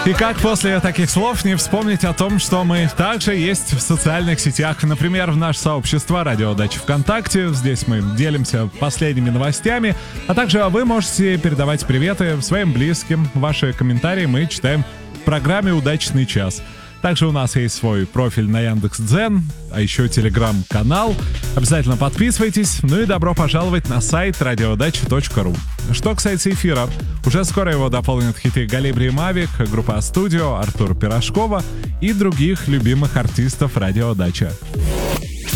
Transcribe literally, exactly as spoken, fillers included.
И как после таких слов не вспомнить о том, что мы также есть в социальных сетях, например, в наше сообщество «Радио Дача ВКонтакте». Здесь мы делимся последними новостями, а также вы можете передавать приветы своим близким. Ваши комментарии мы читаем в программе «Удачный час». Также у нас есть свой профиль на Яндекс.Дзен, а еще телеграм-канал. Обязательно подписывайтесь. Ну и добро пожаловать на сайт радиодача точка ру. Что касается эфира, уже скоро его дополнят хиты Галибри и Мавик, группа Студио, Артур Пирожкова и других любимых артистов Радио Дача.